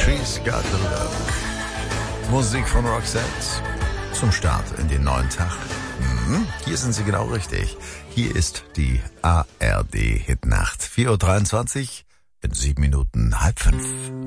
She's Got the Look. Musik von Roxette zum Start in den neuen Tag. Hier sind Sie genau richtig. Hier ist die ARD Hitnacht. 4:23 Uhr, in 7 Minuten 4:30.